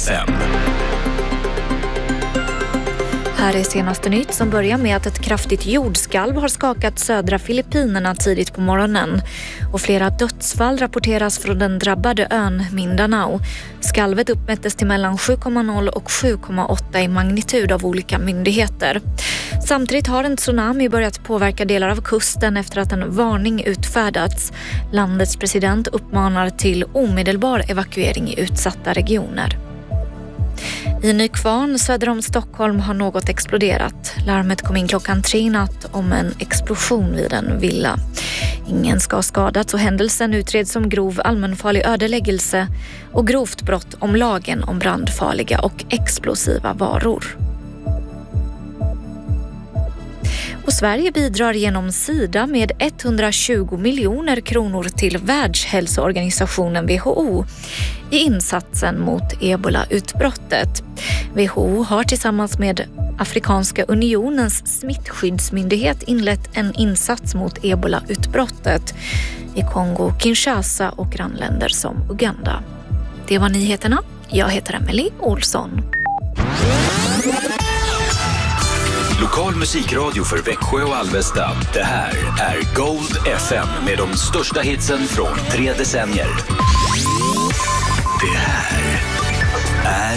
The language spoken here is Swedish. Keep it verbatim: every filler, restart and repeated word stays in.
F M. Här är senaste nytt som börjar med att ett kraftigt jordskalv har skakat södra Filippinerna tidigt på morgonen. Och flera dödsfall rapporteras från den drabbade ön Mindanao. Skalvet uppmättes till mellan sju komma noll och sju komma åtta i magnitud av olika myndigheter. Samtidigt har en tsunami börjat påverka delar av kusten efter att en varning utfärdats. Landets president uppmanar till omedelbar evakuering i utsatta regioner. I Nykvarn söder om Stockholm har något exploderat. Larmet kom in klockan tre i natt om en explosion vid en villa. Ingen ska ha skadats och händelsen utreds som grov allmänfarlig ödeläggelse och grovt brott om lagen om brandfarliga och explosiva varor. Och Sverige bidrar genom Sida med etthundratjugo miljoner kronor till Världshälsoorganisationen W H O i insatsen mot Ebola-utbrottet. W H O har tillsammans med Afrikanska unionens smittskyddsmyndighet inlett en insats mot Ebola-utbrottet i Kongo, Kinshasa och grannländer som Uganda. Det var nyheterna. Jag heter Emily Olsson. Lokal musikradio för Växjö och Alvesta. Det här är Gold F M med de största hitsen från tre decennier. Det här är